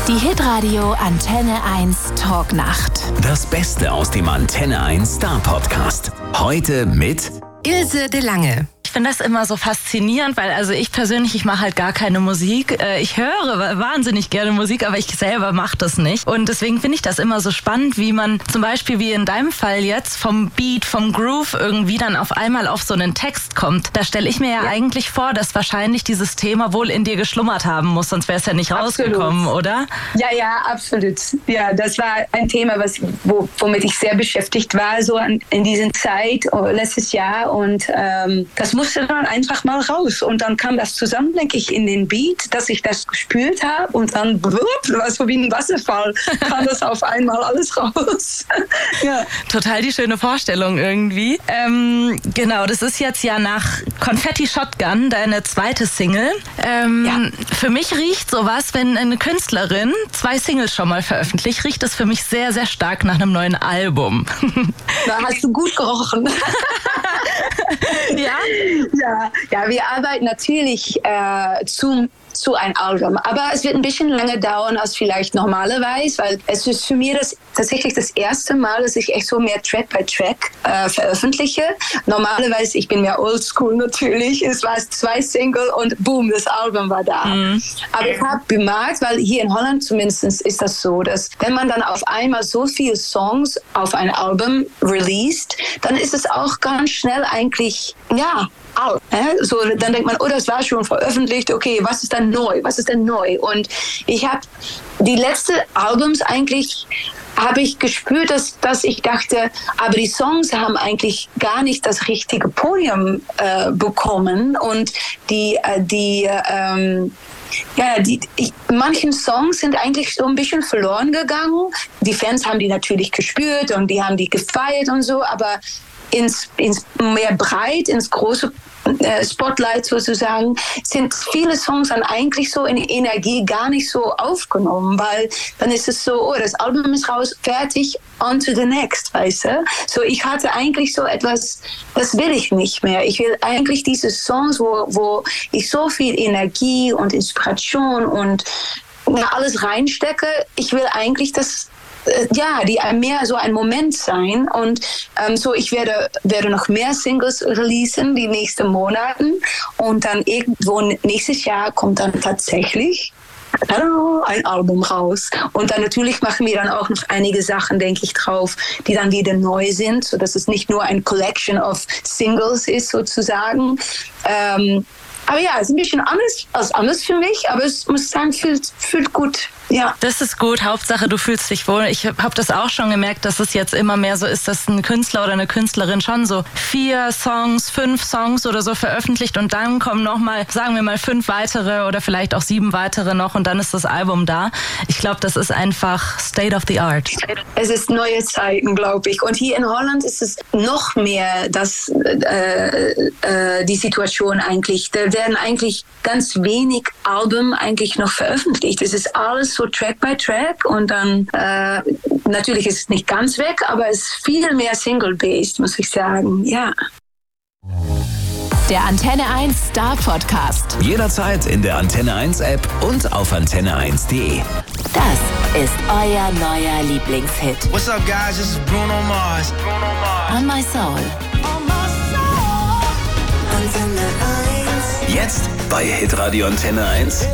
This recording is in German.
Die Hitradio Antenne 1 Talknacht. Das Beste aus dem Antenne 1 Star Podcast. Heute mit Ilse de Lange. Ich finde das immer so faszinierend, weil also ich persönlich, ich mache halt gar keine Musik. Ich höre wahnsinnig gerne Musik, aber ich selber mache das nicht. Und deswegen finde ich das immer so spannend, wie man zum Beispiel wie in deinem Fall jetzt vom Beat, vom Groove irgendwie dann auf einmal auf so einen Text kommt. Da stelle ich mir ja eigentlich vor, dass wahrscheinlich dieses Thema wohl in dir geschlummert haben muss, sonst wäre es ja nicht rausgekommen, oder? Ja, absolut. Ja, das war ein Thema, womit ich sehr beschäftigt war, so in dieser Zeit, letztes Jahr. Und das musste dann einfach mal raus. Und dann kam das zusammen, denke ich, in den Beat, dass ich das gespürt habe. Und dann, war so wie ein Wasserfall, kam das auf einmal alles raus. Ja. Total die schöne Vorstellung irgendwie. Genau, das ist jetzt ja nach Confetti Shotgun deine zweite Single. Für mich riecht sowas, wenn eine Künstlerin 2 Singles schon mal veröffentlicht, riecht das für mich sehr, sehr stark nach einem neuen Album. Da hast du gut gerochen. Ja, wir arbeiten natürlich zu einem Album. Aber es wird ein bisschen länger dauern als vielleicht normalerweise, weil es ist für mich tatsächlich das erste Mal, dass ich echt so mehr Track by Track veröffentliche. Normalerweise, ich bin mehr oldschool natürlich, es war 2 Singles und boom, das Album war da. Mhm. Aber ich habe bemerkt, weil hier in Holland zumindest ist das so, dass wenn man dann auf einmal so viele Songs auf ein Album released, dann ist es auch ganz schnell eigentlich, out. So, dann denkt man, das war schon veröffentlicht, okay, was ist denn neu? Und ich habe die letzten Albums eigentlich, habe ich gespürt, dass ich dachte, aber die Songs haben eigentlich gar nicht das richtige Podium bekommen und manche Songs sind eigentlich so ein bisschen verloren gegangen. Die Fans haben die natürlich gespürt und die haben die gefeiert und so, aber ins mehr breit, ins große Spotlight sozusagen, sind viele Songs dann eigentlich so in Energie gar nicht so aufgenommen, weil dann ist es so, das Album ist raus, fertig, on to the next, weißt du? So, ich hatte eigentlich so etwas, das will ich nicht mehr. Ich will eigentlich diese Songs, wo ich so viel Energie und Inspiration und alles reinstecke, ich will eigentlich die mehr so ein Moment sein und so ich werde noch mehr Singles releasen die nächsten Monaten und dann irgendwo nächstes Jahr kommt dann tatsächlich ein Album raus und dann natürlich machen wir dann auch noch einige Sachen, denke ich, drauf, die dann wieder neu sind, sodass es nicht nur ein Collection of Singles ist sozusagen. Aber ja, es ist ein bisschen anders für mich, aber es muss sagen, fühlt gut. Ja. Das ist gut. Hauptsache, du fühlst dich wohl. Ich habe das auch schon gemerkt, dass es jetzt immer mehr so ist, dass ein Künstler oder eine Künstlerin schon so 4 Songs, 5 Songs oder so veröffentlicht und dann kommen nochmal, sagen wir mal 5 weitere oder vielleicht auch 7 weitere noch und dann ist das Album da. Ich glaube, das ist einfach State of the Art. Es ist neue Zeiten, glaube ich. Und hier in Holland ist es noch mehr die Situation eigentlich. Da werden eigentlich ganz wenig Alben eigentlich noch veröffentlicht. Es ist alles so Track by Track und dann natürlich ist es nicht ganz weg, aber es ist viel mehr Single-based, muss ich sagen, ja. Der Antenne 1 Star Podcast. jederzeit in der Antenne 1 App und auf antenne1.de. Das ist euer neuer Lieblingshit. What's up, guys? This is Bruno Mars. On My Soul. Jetzt bei Hitradio Antenne 1.